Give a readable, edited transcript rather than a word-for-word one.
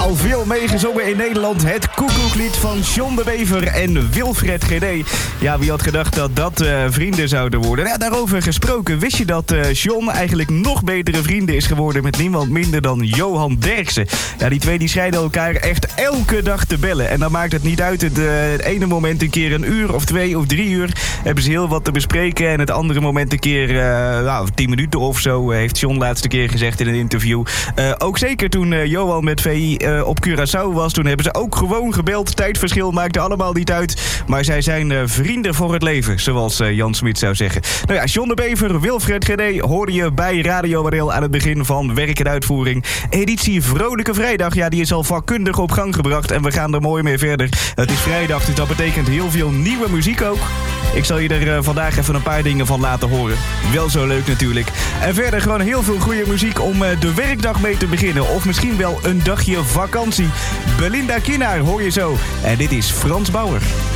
al veel meegezongen in Nederland. Het Koekoeklied van John de Bever en Wilfred GD. Ja, wie had gedacht dat dat vrienden zouden worden? Ja, daarover gesproken, wist je dat John eigenlijk nog betere vrienden is geworden met niemand minder dan Johan Derksen? Ja, die twee die schijnen elkaar echt elke dag te bellen. En dan maakt het niet uit. Het ene moment een keer 1 uur of 2 of 3 uur hebben ze heel wat te bespreken. En het andere moment een keer 10 minuten of zo, heeft John laatste keer gezegd in een interview. Ook zeker toen Johan met VI op Curaçao was, toen hebben ze ook gewoon gebeld. Tijdverschil maakte allemaal niet uit. Maar zij zijn vrienden voor het leven, zoals Jan Smit zou zeggen. Nou ja, John de Bever, Wilfred GD hoorde je bij Radio Wareel aan het begin van Werk en Uitvoering. Editie Vrolijke Vrijdag, ja, die is al vakkundig op gang gebracht en we gaan er mooi mee verder. Het is vrijdag, dus dat betekent heel veel nieuwe muziek ook. Ik zal je er vandaag even een paar dingen van laten horen. Wel zo leuk natuurlijk. En verder gewoon heel veel goede muziek om de werkdag mee te beginnen. Of misschien wel een dagje vakantie. Belinda Kienaar hoor je zo. En dit is Frans Bauer.